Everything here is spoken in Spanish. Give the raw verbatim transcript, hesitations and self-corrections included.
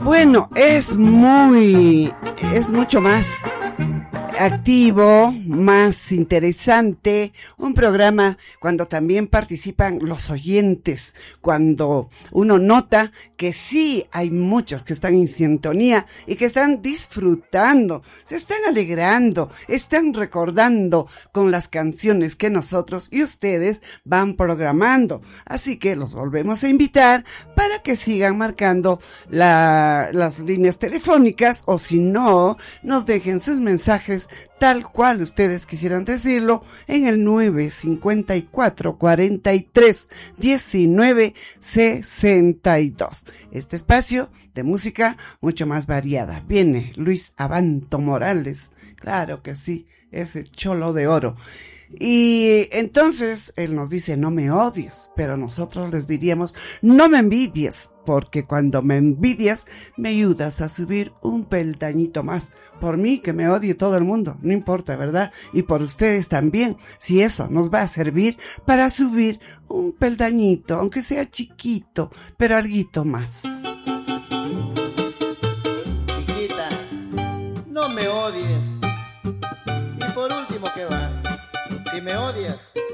Bueno, es muy, es mucho más activo, más interesante, un programa cuando también participan los oyentes, cuando uno nota que sí hay muchos que están en sintonía y que están disfrutando, se están alegrando, están recordando con las canciones que nosotros y ustedes van programando. Así que los volvemos a invitar para que sigan marcando la, las líneas telefónicas, o si no, nos dejen sus mensajes tal cual ustedes quisieran decirlo en el nueve cincuenta y cuatro, cuarenta y tres, diecinueve, sesenta y dos. Este espacio de música mucho más variada. Viene Luis Abanto Morales, claro que sí, ese cholo de oro. Y entonces él nos dice: no me odies, pero nosotros les diríamos: no me envidies, porque cuando me envidias me ayudas a subir un peldañito más. Por mí, que me odie todo el mundo, no importa, ¿verdad? Y por ustedes también, si eso nos va a servir para subir un peldañito, aunque sea chiquito, pero alguito más. Chiquita, no me odies. Y por último, ¿qué va? Si me odias,